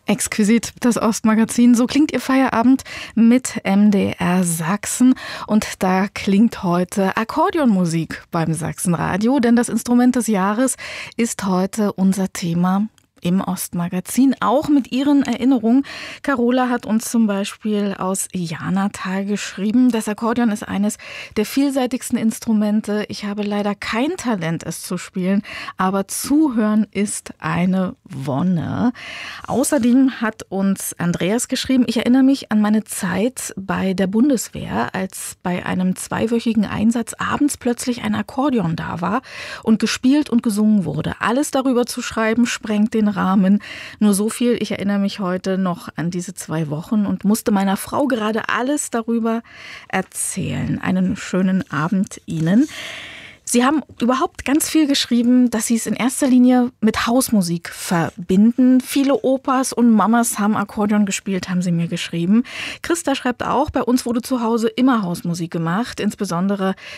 Exquisit, das Ostmagazin. So klingt Ihr Feierabend mit MDR Sachsen. Und da klingt heute Akkordeonmusik beim Sachsenradio, denn das Instrument des Jahres ist heute unser Thema im Ostmagazin, auch mit Ihren Erinnerungen. Carola hat uns zum Beispiel aus Janatal geschrieben, das Akkordeon ist eines der vielseitigsten Instrumente. Ich habe leider kein Talent, es zu spielen, aber zuhören ist eine Wonne. Außerdem hat uns Andreas geschrieben, ich erinnere mich an meine Zeit bei der Bundeswehr, als bei einem 2-wöchigen Einsatz abends plötzlich ein Akkordeon da war und gespielt und gesungen wurde. Alles darüber zu schreiben, sprengt den Rahmen. Nur so viel, ich erinnere mich heute noch an diese 2 Wochen und musste meiner Frau gerade alles darüber erzählen. Einen schönen Abend Ihnen. Sie haben überhaupt ganz viel geschrieben, dass Sie es in erster Linie mit Hausmusik verbinden. Viele Opas und Mamas haben Akkordeon gespielt, haben Sie mir geschrieben. Christa schreibt auch, bei uns wurde zu Hause immer Hausmusik gemacht. Insbesondere